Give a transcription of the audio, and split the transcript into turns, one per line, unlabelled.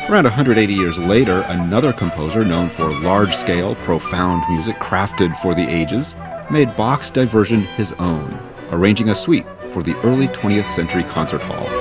Around 180 years later, another composer known for large-scale, profound music crafted for the ages made Bach's Diversion his own, arranging a suite for the early 20th century concert hall.